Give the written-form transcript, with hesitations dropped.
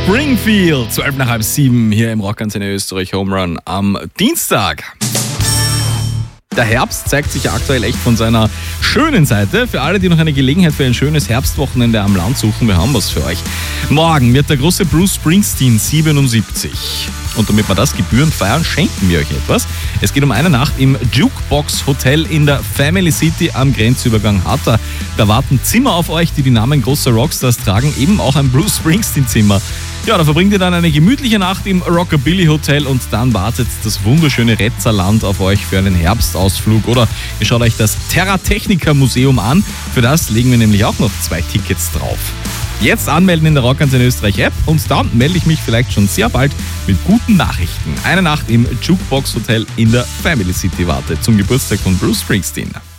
Springfield, 6:12 hier im Rockantenne Österreich Home Run am Dienstag. Der Herbst zeigt sich ja aktuell echt von seiner schönen Seite. Für alle, die noch eine Gelegenheit für ein schönes Herbstwochenende am Land suchen, wir haben was für euch. Morgen wird der große Bruce Springsteen 77. Und damit wir das gebührend feiern, schenken wir euch etwas. Es geht um eine Nacht im Jukebox Hotel in der Family City am Grenzübergang Hatta. Da warten Zimmer auf euch, die Namen großer Rockstars tragen, eben auch ein Bruce Springsteen Zimmer. Ja, da verbringt ihr dann eine gemütliche Nacht im Rockabilly Hotel und dann wartet das wunderschöne Retzerland auf euch für einen Herbstausflug. Oder ihr schaut euch das Terra Technica Museum an. Für das legen wir nämlich auch noch 2 Tickets drauf. Jetzt anmelden in der Rockantenne Österreich App und dann melde ich mich vielleicht schon sehr bald mit guten Nachrichten. Eine Nacht im Jukebox Hotel in der Family City wartet zum Geburtstag von Bruce Springsteen.